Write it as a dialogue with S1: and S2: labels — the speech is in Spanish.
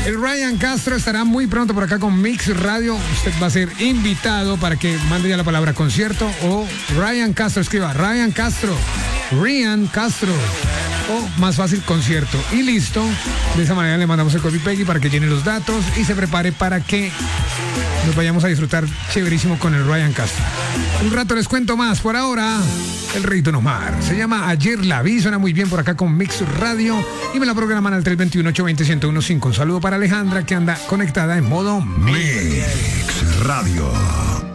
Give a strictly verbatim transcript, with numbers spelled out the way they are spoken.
S1: El Ryan Castro estará muy pronto por acá con Mix Radio. Usted va a ser invitado para que mande ya la palabra concierto o Ryan Castro. Escriba Ryan Castro, Ryan Castro. O más fácil, concierto. Y listo. De esa manera le mandamos el copy Peggy para que llene los datos y se prepare para que nos vayamos a disfrutar chéverísimo con el Ryan Castro. Un rato les cuento más. Por ahora, el rey Don Omar. Se llama Ayer la vi. Suena muy bien por acá con Mix Radio. Y me la programan al tres dos uno, ocho dos cero, uno uno cinco. Un saludo para Alejandra que anda conectada en modo Mix
S2: Radio.